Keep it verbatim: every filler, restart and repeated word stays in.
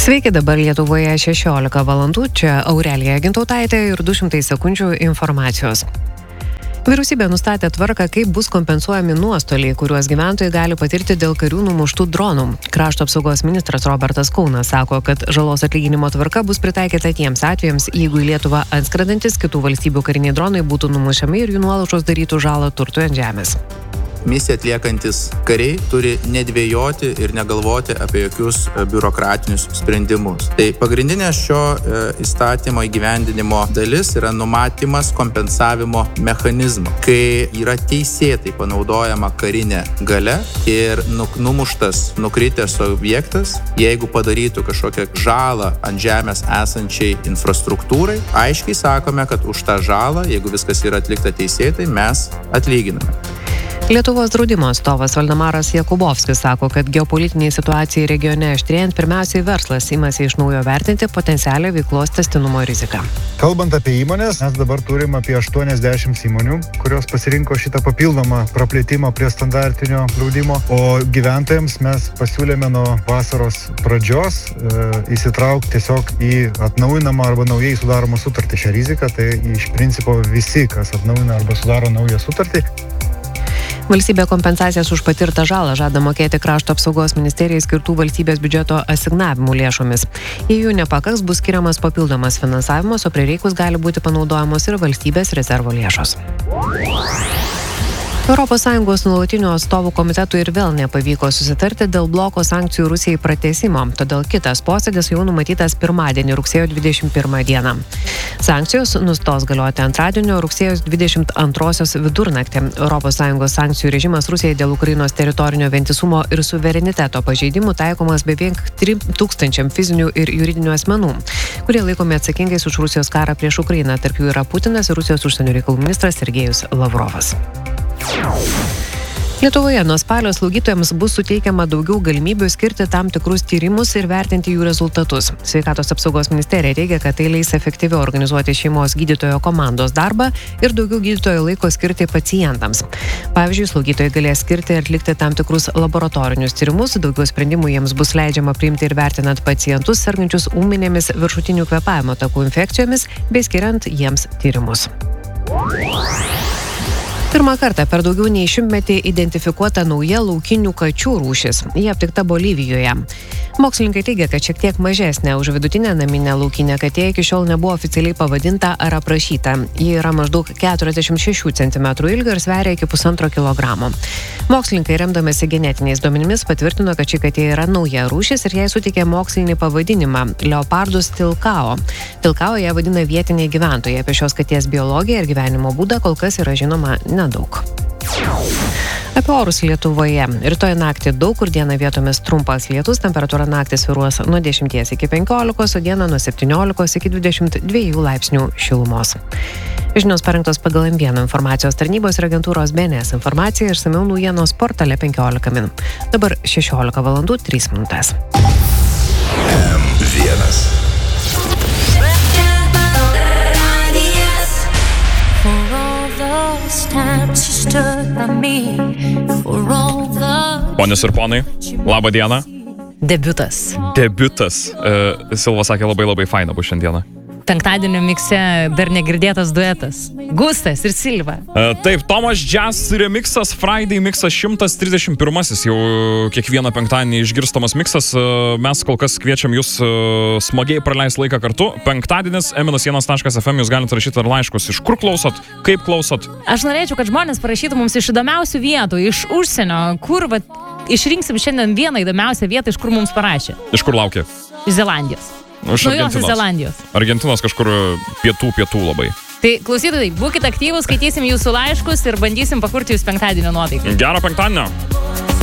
Sveiki, dabar Lietuvoje šešiolika valandų, čia Aurelija Gintautaitė ir du šimtai sekundžių informacijos. Vyriausybė nustatė tvarką, kaip bus kompensuojami nuostoliai, kuriuos gyventojai gali patirti dėl karių numuštų dronų. Krašto apsaugos ministras Robertas Kaunas sako, kad žalos atlyginimo tvarka bus pritaikyta tiems atvejams, jeigu į Lietuvą atskrendantis kitų valstybių kariniai dronai būtų numušami ir jų nuolaužos darytų žalą turtui ant žemės. Misiją atliekantis kariai turi nedvejoti ir negalvoti apie jokius biurokratinius sprendimus. Tai pagrindinė šio įstatymo įgyvendinimo dalis yra numatymas kompensavimo mechanizmo, kai yra teisėtai panaudojama karinė galia ir numuštas, nukritęs objektas, jeigu padarytų kažkokią žalą ant žemės esančiai infrastruktūrai, aiškiai sakome, kad už tą žalą, jeigu viskas yra atlikta teisėtai, mes atlyginame. Lietuvos draudimo atstovas Valdemaras Jakubovskis sako, kad geopolitiniai situacijai regione aštrėjant, pirmiausiai verslas imasi iš naujo vertinti potencialią veiklos tęstinumo riziką. Kalbant apie įmonės, mes dabar turim apie aštuoniasdešimt įmonių, kurios pasirinko šitą papildomą praplėtimą prie standartinio draudimo, o gyventojams mes pasiūlėme nuo vasaros pradžios e, įsitraukti tiesiog į atnaujinamą arba naujai sudaromą sutartį šią riziką. Tai iš principo visi, kas atnaujina arba sudaro naują sutartį. Valstybė kompensacijas už patirtą žalą žada mokėti Krašto apsaugos ministerijai skirtų valstybės biudžeto asignavimų lėšomis. Jei jų nepakaks, bus skiriamas papildomas finansavimas, o prireikus gali būti panaudojamos ir valstybės rezervo lėšos. Europos Sąjungos nuolatinių atstovų komitetui ir vėl nepavyko susitarti dėl bloko sankcijų Rusijai pratęsimo, todėl kitas posėdis jau numatytas pirmadienį, rugsėjo dvidešimt pirmą dieną. Sankcijos nustos galioti antradienio, rugsėjo dvidešimt antrosios vidurnaktį. Europos Sąjungos sankcijų režimas Rusijai dėl Ukrainos teritorinio vientisumo ir suvereniteto pažeidimų taikomas beveik trim tūkstančiam fizinių ir juridinių asmenų, kurie laikomi atsakingais už Rusijos karą prieš Ukrainą. Tarp jų yra Putinas ir Rusijos užsienio reikalų ministras Sergejus Lavrovas. Lietuvoje nuo spalio slaugytojams bus suteikiama daugiau galimybių skirti tam tikrus tyrimus ir vertinti jų rezultatus. Sveikatos apsaugos ministerija teigia, kad tai leis efektyviau organizuoti šeimos gydytojo komandos darbą ir daugiau gydytojo laiko skirti pacientams. Pavyzdžiui, slaugytojai galės skirti ir atlikti tam tikrus laboratorinius tyrimus, daugiau sprendimų jiems bus leidžiama priimti ir vertinant pacientus sergančius ūminėmis viršutinių kvėpavimo takų infekcijomis bei skiriant jiems tyrimus. Pirmą kartą per daugiau nei šimtmetį identifikuota nauja laukinių kačių rūšis. Ji aptikta Bolivijoje. Mokslininkai teigia, kad šiek tiek mažesnė už vidutinę naminę laukinę katė iki šiol nebuvo oficialiai pavadinta ar aprašyta. Ji yra maždaug keturiasdešimt šešių centimetrų ilgio ir sveria iki pusantro kilogramo. Mokslininkai, remdamasi genetiniais duomenimis, patvirtino, kad ši katė yra nauja rūšis ir jai suteikė mokslinį pavadinimą Leopardus tilkao. Tilkao ją vadina vietiniai gyventojai. Apie šios katės biologiją ir gyvenimo būdą kol kas yra žinoma nedaug. Apie orus Lietuvoje. Rytoj naktį daug kur dieną vietomis trumpas lietus, temperatūra naktį svyruos nuo dešimties iki penkiolikos, o dieną nuo septyniolikos iki dvidešimt dviejų laipsnių šilumos. Žinios parengtos pagal M vienas informacijos tarnybos ir agentūros B N S informaciją ir išsamiau naujienos portale penkiolika min. Dabar šešiolika valandų trys minutės. M vienas. Ponios ir ponai, labą dieną. Debiutas. Debiutas. E, Silva sakė, labai labai faina bus šiandieną. Penktadienio mikse dar negirdėtas duetas. Gustas ir Silva. E, taip, Tomas Jazz remixas, Friday mixas šimtas trisdešimt pirmasis, jau kiekvieną penktadienį išgirstamas mixas. E, mes kol kas kviečiam jūs e, smagiai praleisti laiką kartu. Penktadienis, m vienas taškas f m, jūs galite rašyti ar laiškus. Iš kur klausot, kaip klausot? Aš norėčiau, kad žmonės parašytų mums iš įdomiausių vietų, iš užsienio, kur va, išrinksim šiandien vieną įdomiausią vietą, iš kur mums parašė. Iš kur laukia? Iš Zelandijos. Iš Naujosios Zelandijos. Argentinos kažkur pietų, pietų labai. Tai klausytojai, būkite aktyvūs, skaitysim jūsų laiškus ir bandysim pakurti jūs penktadienio nuotaiką. Gero penktadienio!